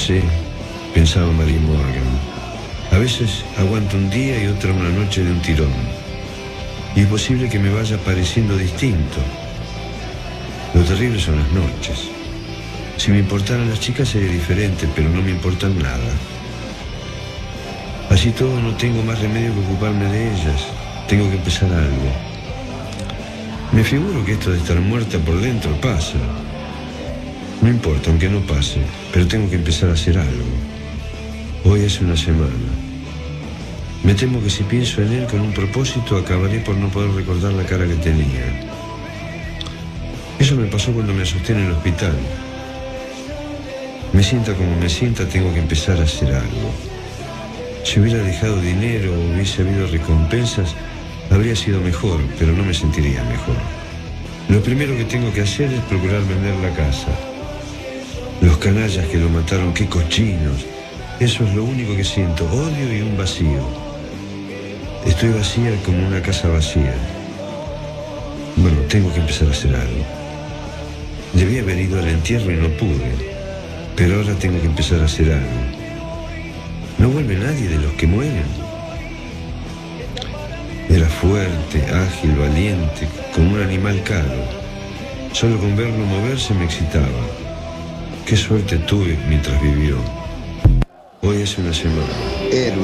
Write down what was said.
sé, pensaba Mary Morgan. A veces aguanto un día y otra una noche de un tirón. Y es posible que me vaya pareciendo distinto. Lo terrible son las noches. Si me importaran las chicas sería diferente, pero no me importan nada. Así todo no tengo más remedio que ocuparme de ellas. Tengo que empezar algo. Me figuro que esto de estar muerta por dentro pasa. No importa, aunque no pase, pero tengo que empezar a hacer algo. Hoy hace una semana. Me temo que si pienso en él con un propósito, acabaré por no poder recordar la cara que tenía. Eso me pasó cuando me asusté en el hospital. Me sienta como me sienta, tengo que empezar a hacer algo. Si hubiera dejado dinero o hubiese habido recompensas, habría sido mejor, pero no me sentiría mejor. Lo primero que tengo que hacer es procurar vender la casa. Los canallas que lo mataron, qué cochinos. Eso es lo único que siento, odio y un vacío. Estoy vacía como una casa vacía. Bueno, tengo que empezar a hacer algo. Debí haber ido al entierro y no pude, pero ahora tengo que empezar a hacer algo. No vuelve nadie de los que mueren. Era fuerte, ágil, valiente, como un animal caro. Solo con verlo moverse me excitaba. Qué suerte tuve mientras vivió. Hoy hace una semana.